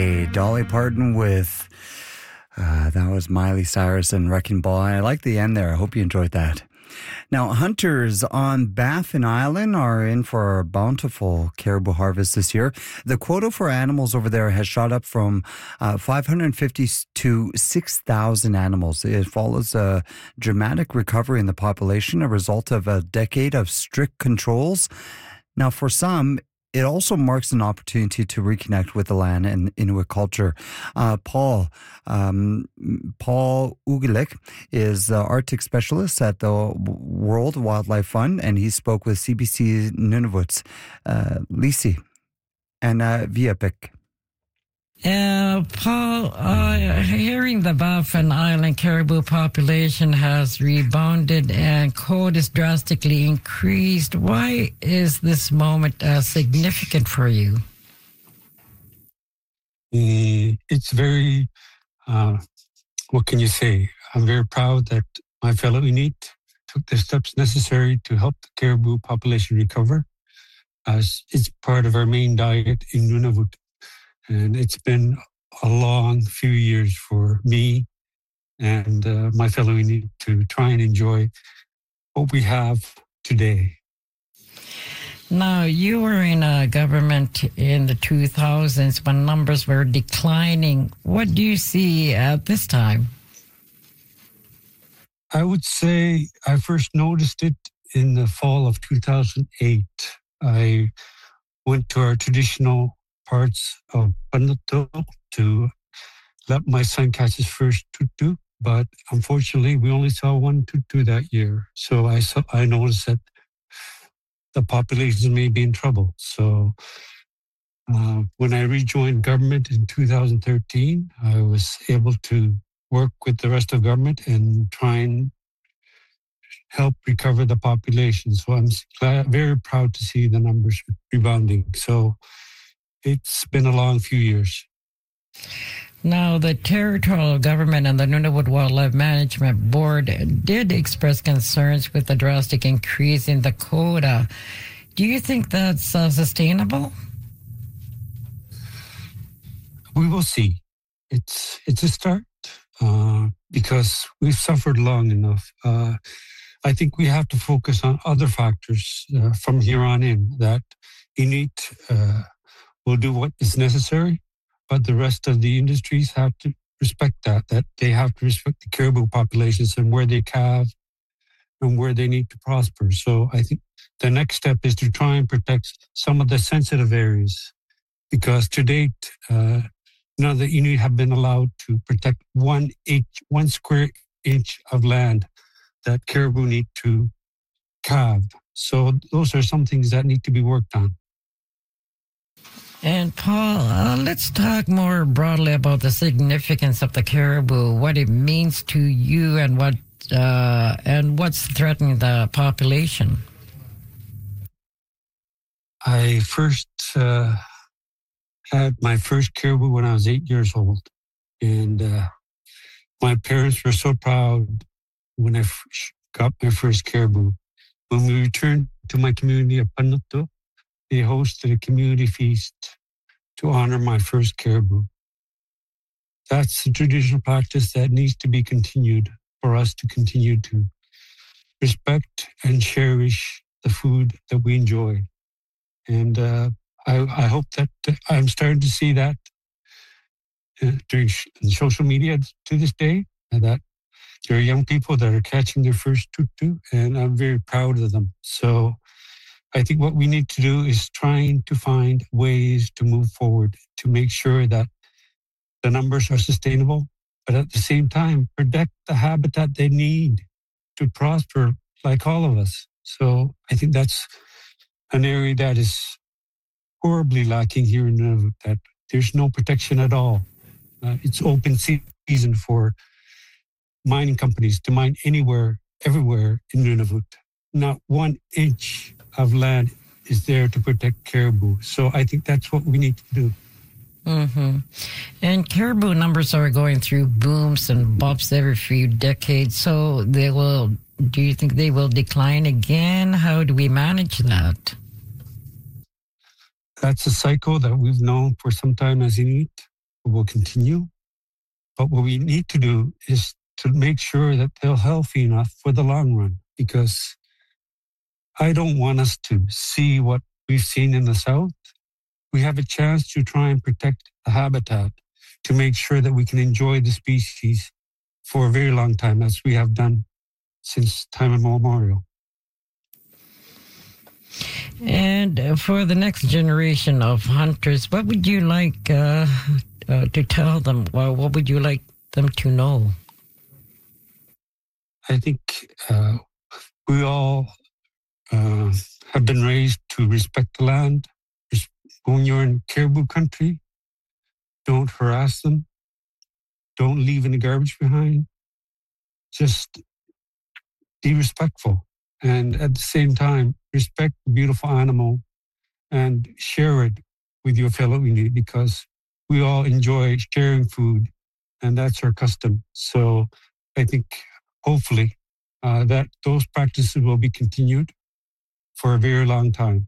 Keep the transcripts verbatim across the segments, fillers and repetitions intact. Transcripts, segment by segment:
Hey, Dolly Parton with, uh, that was Miley Cyrus and Wrecking Ball. I like the end there. I hope you enjoyed that. Now, hunters on Baffin Island are in for a bountiful caribou harvest this year. The quota for animals over there has shot up from uh, five hundred fifty to six thousand animals. It follows a dramatic recovery in the population, a result of a decade of strict controls. Now, for some, it also marks an opportunity to reconnect with the land and Inuit culture. Uh, Paul um, Paul Ugelik is the Arctic specialist at the World Wildlife Fund, and he spoke with C B C Nunavut's uh, Lisi and uh, Viapik. Uh, Paul, uh, hearing the Baffin Island caribou population has rebounded and code is drastically increased. Why is this moment uh, significant for you? Uh, it's very, uh, what can you say? I'm very proud that my fellow Inuit took the steps necessary to help the caribou population recover, as it's part of our main diet in Nunavut. And it's been a long few years for me and uh, my fellow Inuit to try and enjoy what we have today. Now, you were in a government in the two thousands when numbers were declining. What do you see at this time? I would say I first noticed it in the fall of two thousand eight. I went to our traditional parts of Panuto to let my son catch his first tutu, but unfortunately we only saw one tutu that year. So I saw, I noticed that the population may be in trouble. So uh, when I rejoined government in two thousand thirteen, I was able to work with the rest of government and try and help recover the population. So I'm glad, very proud to see the numbers rebounding. So it's been a long few years. Now, the territorial government and the Nunavut Wildlife Management Board did express concerns with the drastic increase in the quota. Do you think that's uh, sustainable? We will see. It's it's a start uh, because we've suffered long enough. Uh, I think we have to focus on other factors uh, from here on in that Inuit uh, will do what is necessary, but the rest of the industries have to respect that, that they have to respect the caribou populations and where they calve and where they need to prosper. So I think the next step is to try and protect some of the sensitive areas, because to date, uh, none of the Inuit have been allowed to protect one inch, one square inch of land that caribou need to calve. So those are some things that need to be worked on. And Paul, uh, let's talk more broadly about the significance of the caribou, what it means to you, and what uh, and what's threatening the population. I first uh, had my first caribou when I was eight years old, and uh, my parents were so proud when I f- got my first caribou. When we returned to my community of Panuto, they hosted a community feast to honor my first caribou. That's a traditional practice that needs to be continued for us to continue to respect and cherish the food that we enjoy. And uh, I, I hope that I'm starting to see that uh, during sh- social media to this day, and that there are young people that are catching their first tutu, and I'm very proud of them. So I think what we need to do is trying to find ways to move forward to make sure that the numbers are sustainable, but at the same time, protect the habitat they need to prosper like all of us. So I think that's an area that is horribly lacking here in Nunavut, that there's no protection at all. Uh, it's open season for mining companies to mine anywhere, everywhere in Nunavut. Not one inch of land is there to protect caribou. So I think that's what we need to do. Mm-hmm. And caribou numbers are going through booms and busts every few decades. So they will, do you think they will decline again? How do we manage that? That's a cycle that we've known for some time as Inuit. will continue. But what we need to do is to make sure that they're healthy enough for the long run, because I don't want us to see what we've seen in the South. We have a chance to try and protect the habitat to make sure that we can enjoy the species for a very long time, as we have done since time immemorial. And uh, for the next generation of hunters, what would you like uh, uh, to tell them? Well, what would you like them to know? I think uh, we all uh, have been raised to respect the land. When you're in caribou country, don't harass them. Don't leave any garbage behind. Just be respectful. And at the same time, respect the beautiful animal and share it with your fellow Inuit, because we all enjoy sharing food, and that's our custom. So I think hopefully uh, that those practices will be continued for a very long time.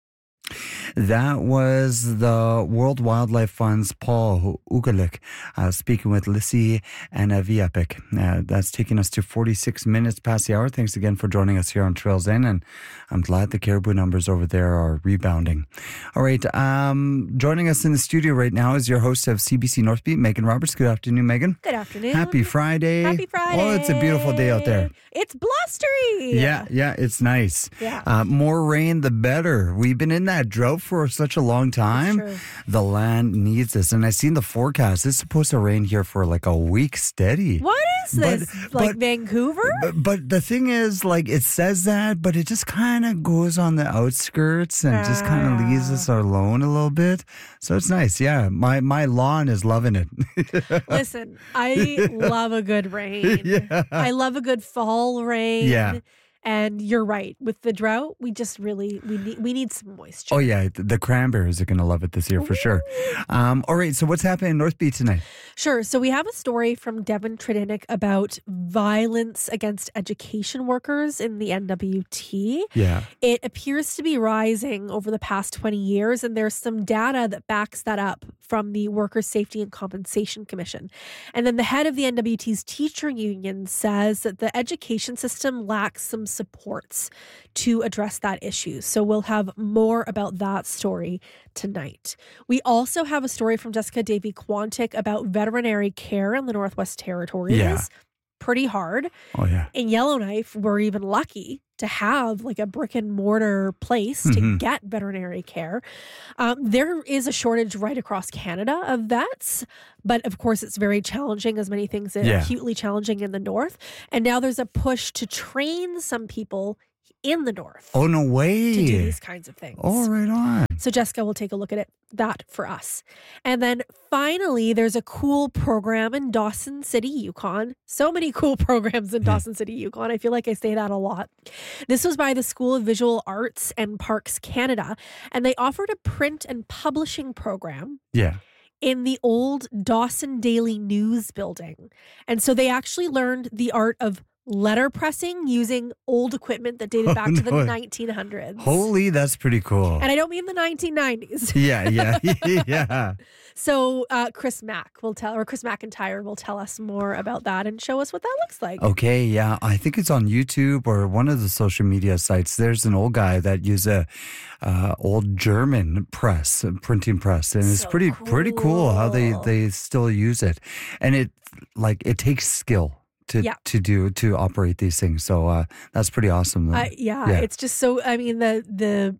That was the World Wildlife Fund's Paul Ugalik uh, speaking with Lissi and Aviapik. Uh, that's taking us to forty-six minutes past the hour. Thanks again for joining us here on Trails In, and I'm glad the caribou numbers over there are rebounding. All right, um, joining us in the studio right now is your host of C B C North Beat, Megan Roberts. Good afternoon, Megan. Good afternoon. Happy Friday. Happy Friday. Oh, it's a beautiful day out there. It's blustery. Yeah, yeah, it's nice. Yeah. Uh, more rain, the better. We've been in that drought for such a long time. True. The land needs this. And I seen the forecast. It's supposed to rain here for like a week steady. What is this? But- like but- Vancouver? But, but the thing is, like, it says that, but it just kind of goes on the outskirts and just kind of leaves us alone a little bit. So it's nice. Yeah, my, my lawn is loving it. Listen, I love a good rain. Yeah. I love a good fall rain. Yeah. And you're right. With the drought, we just really we need we need some moisture. Oh, yeah. The, the cranberries are going to love it this year for sure. Um, all right. So what's happening in North Beach tonight? Sure. So we have a story from Devin Tredinnick about violence against education workers in the N W T. Yeah. It appears to be rising over the past twenty years, and there's some data that backs that up from the Workers' Safety and Compensation Commission. And then the head of the N W T's teacher union says that the education system lacks some supports to address that issue. So we'll have more about that story tonight. We also have a story from Jessica Davy-Quantick about veterinary care in the Northwest Territories. Yeah. Pretty hard. Oh, yeah. In Yellowknife, we're even lucky to have like a brick and mortar place to Mhm. get veterinary care. Um, there is a shortage right across Canada of vets, but of course it's very challenging, as many things are Yeah. acutely challenging in the north. And now there's a push to train some people in the north Oh, no to do way. these kinds of things. Oh, right on. So Jessica will take a look at it, that for us. And then finally, there's a cool program in Dawson City, Yukon. So many cool programs in Dawson City, Yukon. I feel like I say that a lot. This was by the School of Visual Arts and Parks Canada, and they offered a print and publishing program Yeah. in the old Dawson Daily News building. And so they actually learned the art of letter pressing using old equipment that dated Oh, back to the no. nineteen hundreds. Holy, that's pretty cool. And I don't mean the nineteen nineties. Yeah, yeah, yeah. So uh, Chris Mack will tell, or Chris McIntyre will tell us more about that and show us what that looks like. Okay, yeah. I think it's on YouTube or one of the social media sites. There's an old guy that used a uh, old German press, a printing press, and it's So pretty pretty cool how they cool. they still use it. And it like it takes skill to Yeah. to do to operate these things. So uh, that's pretty awesome. Uh, yeah, Yeah. it's just so, I mean, the, the,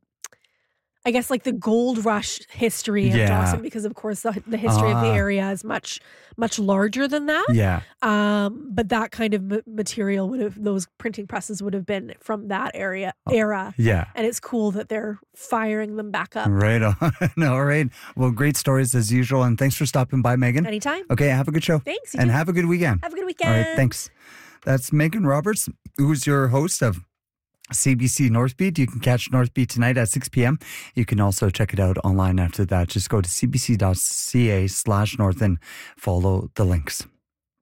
I guess like the gold rush history of Yeah. Dawson, because of course the, the history of the Ah. area is much, much larger than that. yeah. Um, but that kind of ma- material would have, those printing presses would have been from that area era. Yeah. And it's cool that they're firing them back up Right on. All right. Well, great stories as usual. And thanks for stopping by, Megan. anytime. Okay, have a good show. Thanks. You And too. have a good weekend. Have a good All weekend. right, thanks. That's Megan Roberts, who's your host of C B C Northbeat. You can catch Northbeat tonight at six p.m. You can also check it out online after that. Just go to cbc.ca slash north and follow the links.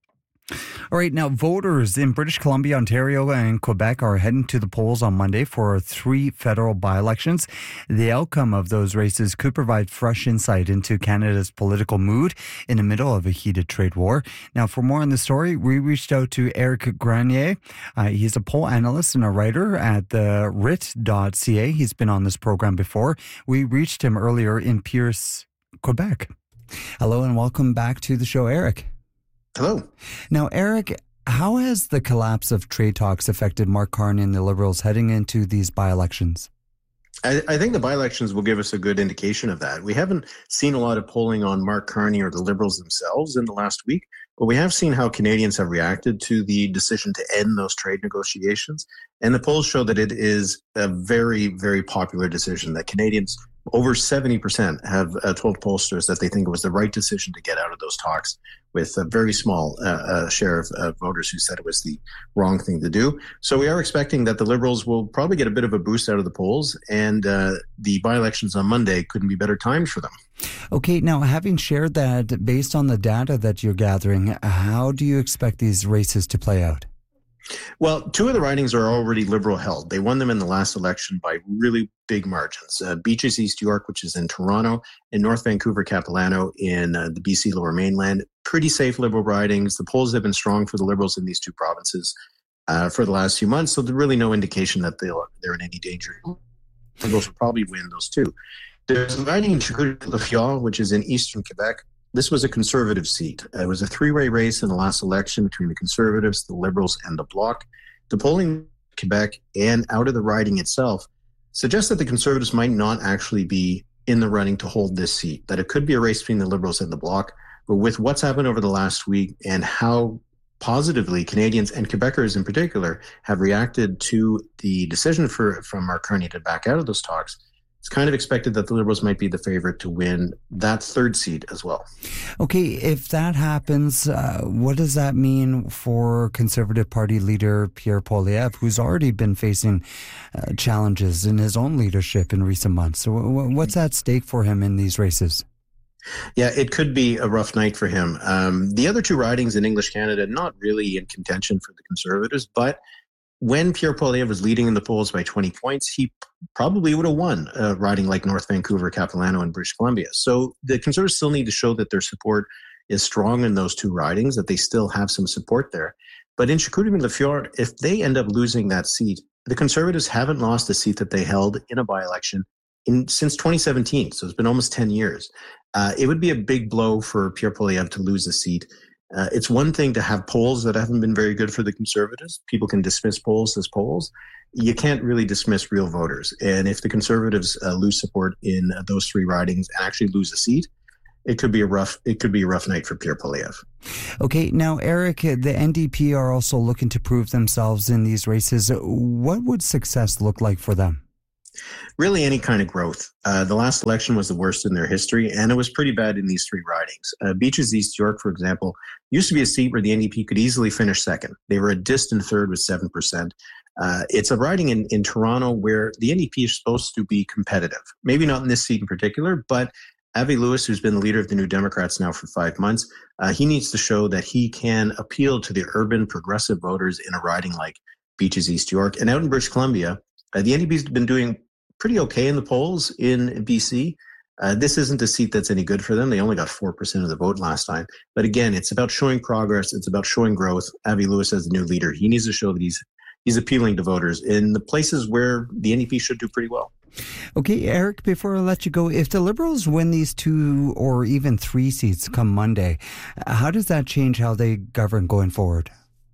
All right, now voters in British Columbia, Ontario, and Quebec are heading to the polls on Monday for three federal by-elections. The outcome of those races could provide fresh insight into Canada's political mood in the middle of a heated trade war. Now, for more on the story, we reached out to Eric Grenier. Uh, he's a poll analyst and a writer at the R I T dot C A. He's been on this program before. We reached him earlier in Pierce, Quebec. Hello and welcome back to the show, Eric. Hello. Now, Eric, how has the collapse of trade talks affected Mark Carney and the Liberals heading into these by-elections? I, I think the by-elections will give us a good indication of that. We haven't seen a lot of polling on Mark Carney or the Liberals themselves in the last week, but we have seen how Canadians have reacted to the decision to end those trade negotiations. And the polls show that it is a very, very popular decision, that Canadians, over seventy percent, have uh, told pollsters that they think it was the right decision to get out of those talks, with a very small uh, uh, share of uh, voters who said it was the wrong thing to do. So we are expecting that the Liberals will probably get a bit of a boost out of the polls, and uh, the by-elections on Monday couldn't be better timed for them. Okay, now having shared that, based on the data that you're gathering, how do you expect these races to play out? Well, two of the ridings are already Liberal held. They won them in the last election by really big margins. Uh, Beaches East York, which is in Toronto, and North Vancouver Capilano in uh, the B C Lower Mainland. Pretty safe Liberal ridings. The polls have been strong for the Liberals in these two provinces uh, for the last few months, so there's really no indication that they'll, they're in any danger. Liberals will probably win those two. There's a riding in Chicoutimi-Le-Fjord, which is in eastern Quebec. This was a Conservative seat. It was a three-way race in the last election between the Conservatives, the Liberals, and the Bloc. The polling in Quebec and out of the riding itself suggests that the Conservatives might not actually be in the running to hold this seat, that it could be a race between the Liberals and the Bloc. But with what's happened over the last week and how positively Canadians and Quebecers in particular have reacted to the decision for from Mark Carney to back out of those talks, it's kind of expected that the Liberals might be the favorite to win that third seat as well. Okay, if that happens, uh, what does that mean for Conservative Party leader Pierre Poilievre, who's already been facing uh, challenges in his own leadership in recent months? So w- what's at stake for him in these races? Yeah, it could be a rough night for him. Um, the other two ridings in English Canada, not really in contention for the Conservatives, but when Pierre Poilievre was leading in the polls by twenty points, he probably would have won a riding like North Vancouver, Capilano, and British Columbia. So the Conservatives still need to show that their support is strong in those two ridings, that they still have some support there. But in Chicoutimi-Le-Fjord, if they end up losing that seat, the Conservatives haven't lost a seat that they held in a by-election in since twenty seventeen. So it's been almost ten years. Uh, it would be a big blow for Pierre Poilievre to lose a seat. Uh, it's one thing to have polls that haven't been very good for the Conservatives. People can dismiss polls as polls. You can't really dismiss real voters. And if the Conservatives uh, lose support in uh, those three ridings and actually lose a seat, it could be a rough. It could be a rough night for Pierre Poilievre. Okay, now Eric, the N D P are also looking to prove themselves in these races. What would success look like for them? Really, any kind of growth. Uh, the last election was the worst in their history, and it was pretty bad in these three ridings. Uh, Beaches East York, for example, used to be a seat where the N D P could easily finish second. They were a distant third with seven percent. Uh, it's a riding in, in Toronto where the N D P is supposed to be competitive. Maybe not in this seat in particular, but Avi Lewis, who's been the leader of the New Democrats now for five months, uh, he needs to show that he can appeal to the urban progressive voters in a riding like Beaches East York. And out in British Columbia, uh, the N D P's been doing pretty okay in the polls in B C. Uh, this isn't a seat that's any good for them. They only got four percent of the vote last time. But again, it's about showing progress. It's about showing growth. Avi Lewis as the new leader, he needs to show that he's he's appealing to voters in the places where the N D P should do pretty well. Okay, Eric, before I let you go, if the Liberals win these two or even three seats come Monday, how does that change how they govern going forward?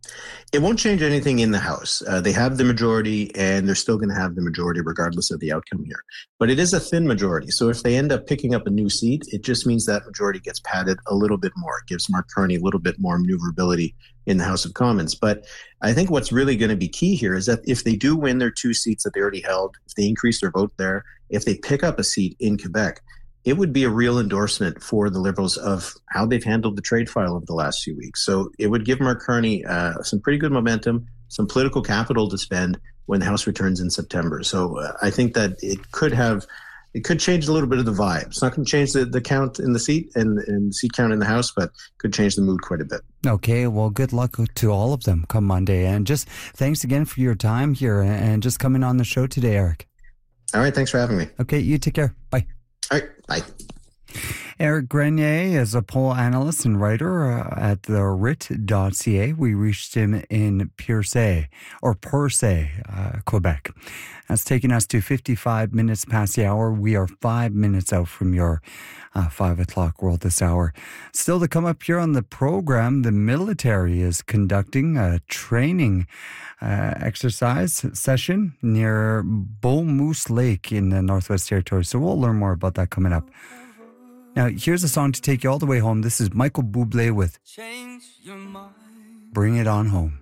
It won't change anything in the House. Uh, they have the majority, and they're still going to have the majority regardless of the outcome here. But it is a thin majority. So if they end up picking up a new seat, it just means that majority gets padded a little bit more. It gives Mark Carney a little bit more maneuverability in the House of Commons. But I think what's really going to be key here is that if they do win their two seats that they already held, if they increase their vote there, if they pick up a seat in Quebec, it would be a real endorsement for the Liberals of how they've handled the trade file over the last few weeks. So it would give Mark Carney uh, some pretty good momentum, some political capital to spend when the House returns in September. So uh, I think that it could have it could change a little bit of the vibe. It's not going to change the, the count in the seat and, and the seat count in the House, but could change the mood quite a bit. Okay, well, good luck to all of them come Monday. And just thanks again for your time here and just coming on the show today, Eric. All right, thanks for having me. Okay, you take care. Bye. All right, bye. Eric Grenier is a poll analyst and writer uh, at the R I T dot C A. We reached him in Percé, or Percé, uh, Quebec. That's taking us to fifty-five minutes past the hour. We are five minutes out from your uh, five o'clock world this hour. Still to come up here on the program, the military is conducting a training uh, exercise session near Beau Moose Lake in the Northwest Territories. So we'll learn more about that coming up. Now, here's a song to take you all the way home. This is Michael Bublé with Bring It On Home.